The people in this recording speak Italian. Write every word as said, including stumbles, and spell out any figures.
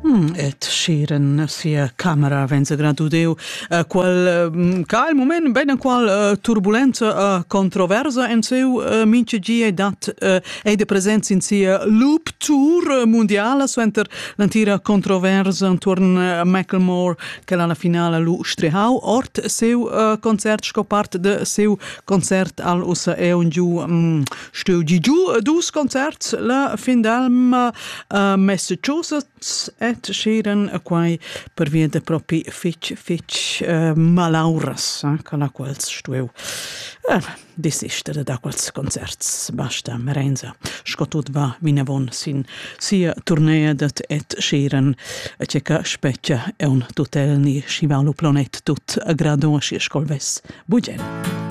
Mm, et Sheeran sia camera venza gradudeu uh, qual uh, ca il moment ben qual uh, turbulenza uh, controversa en seu uh, mince gie dat uh, e de presenza in sia loop tour mondiala suenter l'antira controversa intorn a uh, Macklemore che la finale lu strehau ort seu uh, concert scopart de seu concert al usa e un giu um, steu di giu dus concerts la fin d'alm uh, Massachusetts et Sheeran quai per via de propi fitch fitch uh, malauras eh, che la quals stueu uh, desistere da quals concerts basta merenza scotut va vinavon sin sia tournea dat et Sheeran che ca speccia è un tutel ni scivalu planet tut a grado si scolves bugen.